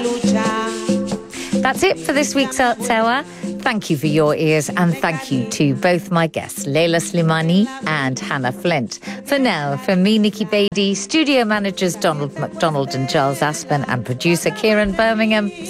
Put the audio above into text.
That's it for this week's Arts Hour. Thank you for your ears, and thank you to both my guests, Leila Slimani and Hannah Flint. For now, from me, Nikki Beatty, studio managers Donald McDonald and Giles Aspen, and producer Kieran Birmingham,